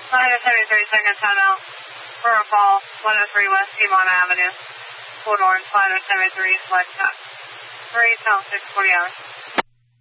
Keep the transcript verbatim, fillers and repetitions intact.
nine oh seventy-three, second time out. For a fall, one oh three West Piedmont Avenue. Code orange, five oh seventy-three, select tax. three, count six forty hours.